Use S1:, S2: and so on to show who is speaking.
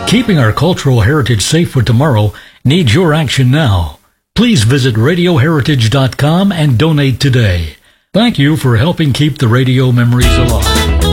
S1: Keeping our cultural heritage safe for tomorrow needs your action now. Please visit radioheritage.com and donate today. Thank you for helping keep the radio memories alive.